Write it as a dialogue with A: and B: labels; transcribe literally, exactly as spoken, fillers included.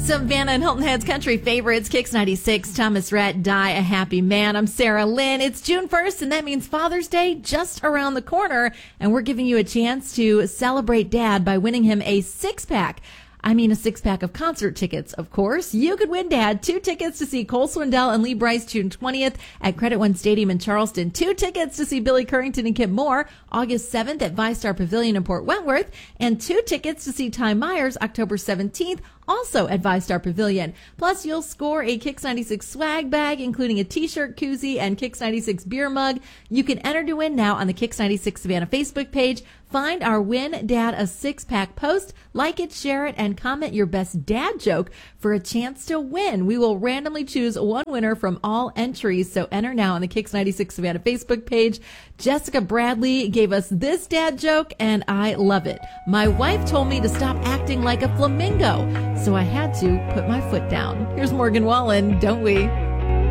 A: Some Vanna and Hilton Head's country favorites. Kicks ninety-six, Thomas Rhett, Die a Happy Man. I'm Sarah Lynn. It's June first, and that means Father's Day just around the corner. And we're giving you a chance to celebrate Dad by winning him a six-pack. I mean, a six-pack of concert tickets, of course. You could win, Dad, two tickets to see Cole Swindell and Lee Brice June twentieth at Credit One Stadium in Charleston, two tickets to see Billy Currington and Kip Moore August seventh at ViStar Pavilion in Port Wentworth, and two tickets to see Ty Myers October seventeenth, also at ViStar Pavilion. Plus, you'll score a Kicks ninety-six swag bag, including a t-shirt, koozie, and Kicks ninety-six beer mug. You can enter to win now on the Kicks ninety-six Savannah Facebook page. Find our Win Dad a Six-Pack post, like it, share it, and comment your best dad joke for a chance to win. We will randomly choose one winner from all entries, so enter now on the Kicks ninety-six Savannah Facebook page. Jessica Bradley gave us this dad joke, and I love it. My wife told me to stop acting like a flamingo, so I had to put my foot down. Here's Morgan Wallen, Don't We?